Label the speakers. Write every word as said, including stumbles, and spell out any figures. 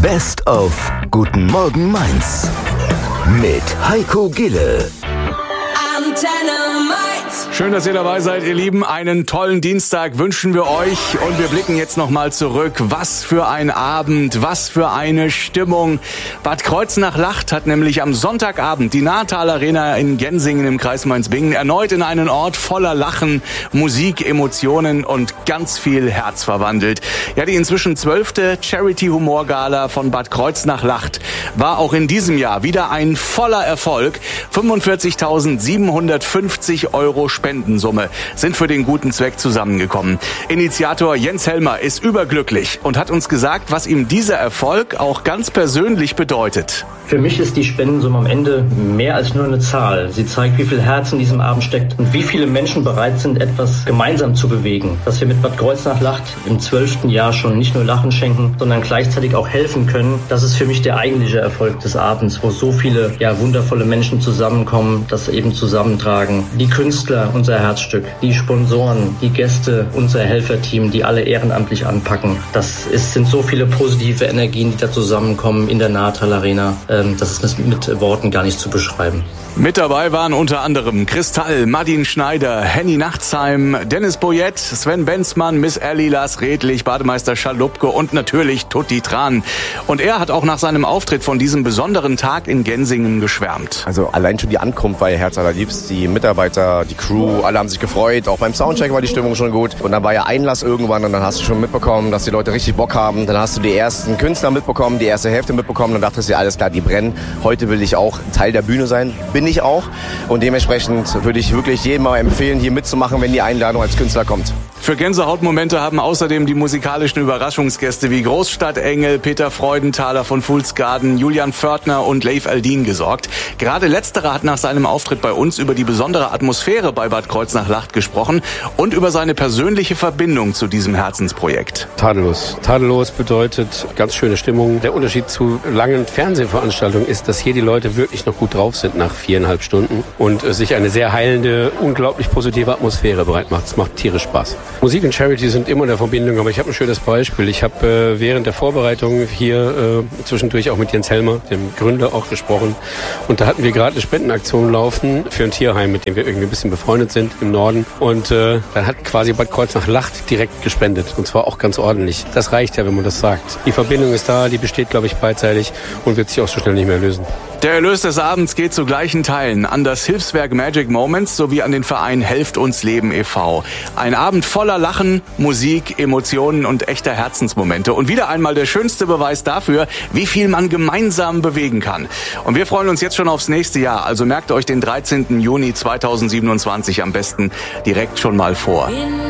Speaker 1: Best of Guten Morgen Mainz mit Heiko Gille.
Speaker 2: Schön, dass ihr dabei seid, ihr Lieben. Einen tollen Dienstag wünschen wir euch und wir blicken jetzt nochmal zurück. Was für ein Abend, was für eine Stimmung. Bad Kreuznach-Lacht hat nämlich am Sonntagabend die Natal Arena in Gensingen im Kreis Mainz-Bingen erneut in einen Ort voller Lachen, Musik, Emotionen und ganz viel Herz verwandelt. Ja, die inzwischen zwölfte Charity-Humor-Gala von Bad Kreuznach-Lacht war auch in diesem Jahr wieder ein voller Erfolg. fünfundvierzigtausendsiebenhundertfünfzig Euro Spendensumme sind für den guten Zweck zusammengekommen. Initiator Jens Helmer ist überglücklich und hat uns gesagt, was ihm dieser Erfolg auch ganz persönlich bedeutet.
Speaker 3: Für mich ist die Spendensumme am Ende mehr als nur eine Zahl. Sie zeigt, wie viel Herz in diesem Abend steckt und wie viele Menschen bereit sind, etwas gemeinsam zu bewegen. Dass wir mit Bad Kreuznach-Lacht im zwölften Jahr schon nicht nur Lachen schenken, sondern gleichzeitig auch helfen können, das ist für mich der eigentliche Erfolg des Abends, wo so viele ja, wundervolle Menschen zusammenkommen, das eben zusammentragen. Die Künstler, unser Herzstück, die Sponsoren, die Gäste, unser Helferteam, die alle ehrenamtlich anpacken. Das ist, sind so viele positive Energien, die da zusammenkommen in der Natal Arena. Das ist mit Worten gar nicht zu beschreiben.
Speaker 2: Mit dabei waren unter anderem Kristall, Martin Schneider, Henny Nachtsheim, Dennis Boyett, Sven Benzmann, Miss Ellie, Lars Redlich, Bademeister Schalupke und natürlich Tutti Tran. Und er hat auch nach seinem Auftritt von diesem besonderen Tag in Gensingen geschwärmt.
Speaker 4: Also allein schon die Ankunft war ja herzallerliebst. Die Mitarbeiter, die Crew, alle haben sich gefreut. Auch beim Soundcheck war die Stimmung schon gut. Und dann war ja Einlass irgendwann und dann hast du schon mitbekommen, dass die Leute richtig Bock haben. Dann hast du die ersten Künstler mitbekommen, die erste Hälfte mitbekommen. Dann dachtest du, ja, alles klar, die brennen. Heute will ich auch Teil der Bühne sein. Bin ich auch. Und dementsprechend würde ich wirklich jedem mal empfehlen, hier mitzumachen, wenn die Einladung als Künstler kommt.
Speaker 2: Für Gänsehautmomente haben außerdem die musikalischen Überraschungsgäste wie Großstadtengel, Peter Freudenthaler von Fools Garden, Julian Pförtner und Leif Aldin gesorgt. Gerade letzterer hat nach seinem Auftritt bei uns über die besondere Atmosphäre bei Bad Kreuznach-Lacht gesprochen und über seine persönliche Verbindung zu diesem Herzensprojekt.
Speaker 5: Tadellos. Tadellos bedeutet ganz schöne Stimmung. Der Unterschied zu langen Fernsehveranstaltungen ist, dass hier die Leute wirklich noch gut drauf sind nach viereinhalb Stunden und äh, sich eine sehr heilende, unglaublich positive Atmosphäre bereit macht. Es macht tierisch Spaß. Musik und Charity sind immer in der Verbindung, aber ich habe ein schönes Beispiel. Ich habe äh, während der Vorbereitung hier äh, zwischendurch auch mit Jens Helmer, dem Gründer, auch gesprochen. Und da hatten wir gerade eine Spendenaktion laufen für ein Tierheim, mit dem wir irgendwie ein bisschen befreundet sind im Norden. Und äh, dann hat quasi Bad Kreuznach-Lacht direkt gespendet. Und zwar auch ganz ordentlich. Das reicht ja, wenn man das sagt. Die Verbindung ist da, die besteht, glaube ich, beidseitig und wird sich auch so schnell nicht mehr lösen.
Speaker 2: Der Erlös des Abends geht zu gleichen Teilen an das Hilfswerk Magic Moments sowie an den Verein Helft uns Leben e V Ein Abend voller Lachen, Musik, Emotionen und echter Herzensmomente. Und wieder einmal der schönste Beweis dafür, wie viel man gemeinsam bewegen kann. Und wir freuen uns jetzt schon aufs nächste Jahr. Also merkt euch den dreizehnten Juni zweitausendsiebenundzwanzig am besten direkt schon mal vor.